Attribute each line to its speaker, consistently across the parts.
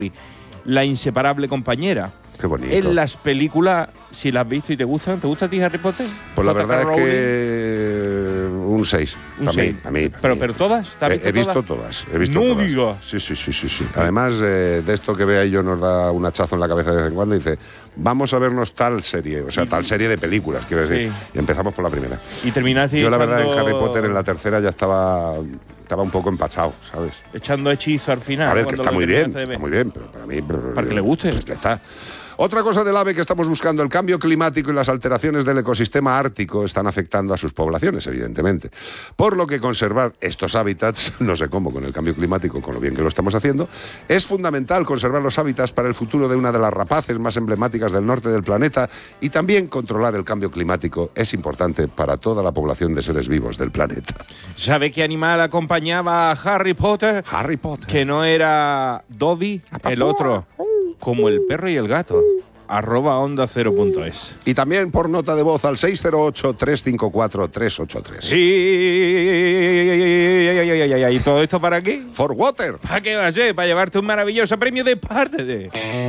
Speaker 1: la inseparable compañera.
Speaker 2: Qué bonito.
Speaker 1: En las películas, si las has visto y te gustan, ¿te gusta a ti Harry Potter?
Speaker 2: Pues la verdad es
Speaker 1: Rowling.
Speaker 2: que un 6.
Speaker 1: Un 6. Pero todas, ¿te has visto
Speaker 2: he visto
Speaker 1: todas?
Speaker 2: He visto
Speaker 1: no
Speaker 2: todas.
Speaker 1: digas.
Speaker 2: Sí. Además, de esto que vea yo nos da un hachazo en la cabeza de vez en cuando y dice, vamos a vernos tal serie, o sea, tal serie de películas, quiero decir.
Speaker 1: Sí.
Speaker 2: Y empezamos por la primera.
Speaker 1: Y terminaste
Speaker 2: Yo la verdad
Speaker 1: echando...
Speaker 2: en Harry Potter en la tercera ya estaba un poco empachado, ¿sabes?
Speaker 1: Echando hechizo al final.
Speaker 2: A ver, que está muy bien, pero para mí...
Speaker 1: Para que le guste.
Speaker 2: Pues ya está. Otra cosa del AVE que estamos buscando, el cambio climático y las alteraciones del ecosistema ártico están afectando a sus poblaciones, evidentemente. Por lo que conservar estos hábitats, no sé cómo con el cambio climático, con lo bien que lo estamos haciendo, es fundamental conservar los hábitats para el futuro de una de las rapaces más emblemáticas del norte del planeta, y también controlar el cambio climático es importante para toda la población de seres vivos del planeta.
Speaker 1: ¿Sabe qué animal acompañaba a Harry Potter?
Speaker 2: Harry Potter.
Speaker 1: Que no era Dobby, el otro, como el perro y el gato. @onda0.es.
Speaker 2: Y también por nota de voz al 608-354-383.
Speaker 1: ¿Y todo esto para qué?
Speaker 2: For Water.
Speaker 1: ¿Para qué va a ser? Para llevarte un maravilloso premio de parte de...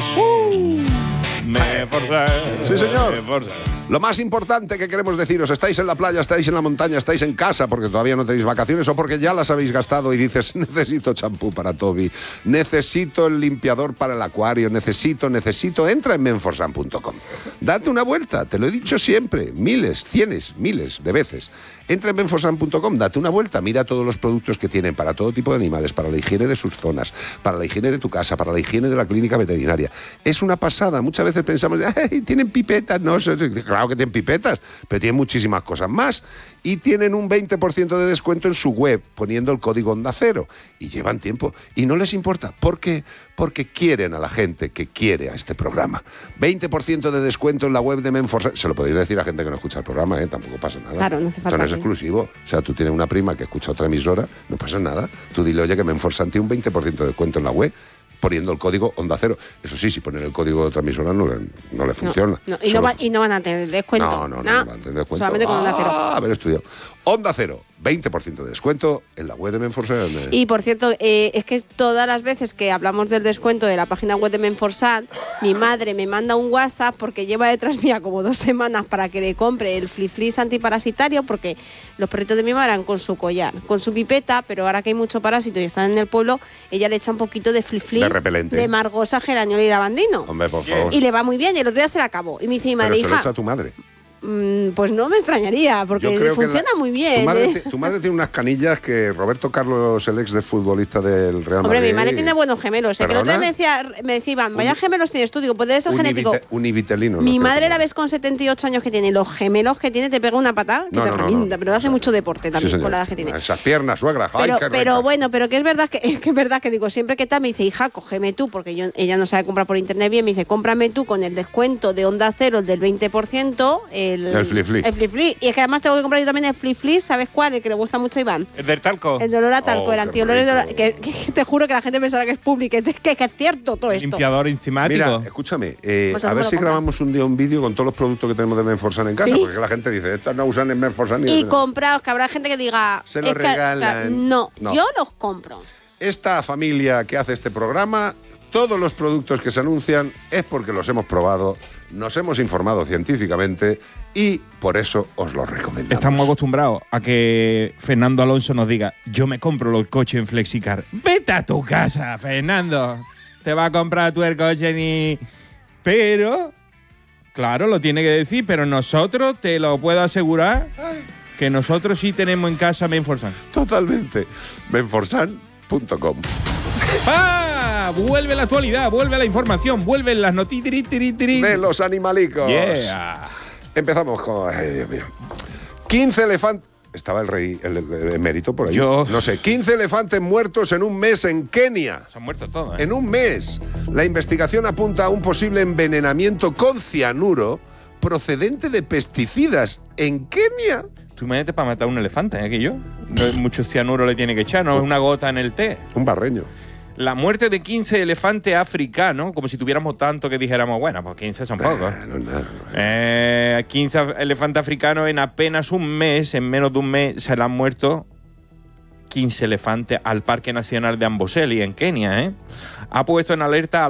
Speaker 1: Menforsan.
Speaker 2: Sí, señor.
Speaker 1: Menforsan.
Speaker 2: Lo más importante que queremos deciros, estáis en la playa, estáis en la montaña, estáis en casa porque todavía no tenéis vacaciones o porque ya las habéis gastado y dices, necesito champú para Toby, necesito el limpiador para el acuario, necesito, entra en menforsan.com. Date una vuelta, te lo he dicho siempre, miles de veces. Entra en menforsan.com, date una vuelta, mira todos los productos que tienen para todo tipo de animales, para la higiene de sus zonas, para la higiene de tu casa, para la higiene de la clínica veterinaria. Es una pasada, muchas veces pensamos, ¡ay, tienen pipetas! No, claro que tienen pipetas, pero tienen muchísimas cosas más. Y tienen un 20% de descuento en su web, poniendo el código Onda Cero. Y llevan tiempo. Y no les importa. ¿Por qué? Porque quieren a la gente que quiere a este programa. 20% de descuento en la web de Menforsan. Se lo podéis decir a gente que no escucha el programa, tampoco pasa nada.
Speaker 3: Claro, no hace falta.
Speaker 2: Esto no es exclusivo. O sea, tú tienes una prima que escucha otra emisora, no pasa nada. Tú dile, oye, que Menforsan tiene un 20% de descuento en la web, poniendo el código Onda Cero. Eso sí, si ponen el código de otra emisora no le funciona.
Speaker 3: Y no van a tener descuento.
Speaker 2: No van a tener descuento.
Speaker 3: Solamente con Onda Cero.
Speaker 2: Haber estudiado. Onda Cero, 20% de descuento en la web de Menforsan.
Speaker 3: Y por cierto, es que todas las veces que hablamos del descuento de la página web de Menforsan, mi madre me manda un WhatsApp porque lleva detrás mía como 2 semanas para que le compre el Fliflis antiparasitario, porque los perritos de mi madre van con su collar, con su pipeta, pero ahora que hay mucho parásito y están en el pueblo, ella le echa un poquito de Fliflis,
Speaker 2: de repelente,
Speaker 3: de margosa, geraniola y lavandino.
Speaker 2: Hombre, por favor.
Speaker 3: Y le va muy bien, y el otro día se la acabó. Y me dice mi madre,
Speaker 2: pero se lo
Speaker 3: hija,
Speaker 2: echa a tu madre.
Speaker 3: Pues no me extrañaría, porque funciona muy bien.
Speaker 2: Tu madre tiene unas canillas que Roberto Carlos, el ex de futbolista del Real Madrid...
Speaker 3: Hombre, mi madre tiene buenos gemelos. Que el otro día me decía Iván, vaya gemelos tienes tú. Digo, puede ser genético.
Speaker 2: Univitelino.
Speaker 3: Mi madre la ves con 78 años que tiene. Los gemelos que tiene te pega una patada que te revienta. Pero hace mucho deporte también, con la edad que tiene.
Speaker 2: Esas piernas, suegra.
Speaker 3: Pero bueno, pero que es verdad que digo, siempre que tal me dice, hija, cógeme tú, porque ella no sabe comprar por internet bien, me dice, cómprame tú con el descuento de Onda Cero, el del 20%, el
Speaker 2: Fliflis.
Speaker 3: Fliflis. Y es que además tengo que comprar yo también el Fliflis, ¿sabes cuál? El que le gusta mucho a Iván.
Speaker 1: ¿El del talco?
Speaker 3: El de olor a talco, el antiolor de olor, que te juro que la gente pensará que es público, que es cierto todo esto.
Speaker 1: Limpiador enzimático.
Speaker 2: Mira, escúchame, a ver si grabamos un día un vídeo con todos los productos que tenemos de Menforsan en casa, porque la gente dice, estas no usan en Menforsan.
Speaker 3: Y compraos, que habrá gente que diga...
Speaker 2: Se los regalan.
Speaker 3: No, yo los compro.
Speaker 2: Esta familia que hace este programa, todos los productos que se anuncian es porque los hemos probado, nos hemos informado científicamente y por eso os los recomendamos.
Speaker 1: Estamos acostumbrados a que Fernando Alonso nos diga, yo me compro el coche en Flexicar. Vete a tu casa, Fernando. Te va a comprar tú el coche ni... Pero, claro, lo tiene que decir, pero nosotros, te lo puedo asegurar, que nosotros sí tenemos en casa Menforsan.
Speaker 2: Totalmente. Menforsan.com.
Speaker 1: ¡Ah! Vuelve la actualidad, vuelve la información, vuelven las noticias
Speaker 2: de los animalicos.
Speaker 1: Yeah.
Speaker 2: Empezamos con... Ay, Dios mío. 15 elefantes... Estaba el rey, el emérito por ahí. No sé, 15 elefantes muertos en un mes en Kenia.
Speaker 1: Se han muerto todos,
Speaker 2: En un mes. La investigación apunta a un posible envenenamiento con cianuro procedente de pesticidas en Kenia.
Speaker 1: Tú imagínate para matar a un elefante, aquello. No, mucho cianuro le tiene que echar, no es una gota en el té.
Speaker 2: Un barreño.
Speaker 1: La muerte de 15 elefantes africanos, como si tuviéramos tanto que dijéramos, bueno, pues 15 son pocos.
Speaker 2: No.
Speaker 1: 15 elefantes africanos en apenas un mes, en menos de un mes, se le han muerto 15 elefantes al Parque Nacional de Amboseli, en Kenia, Ha puesto en alerta a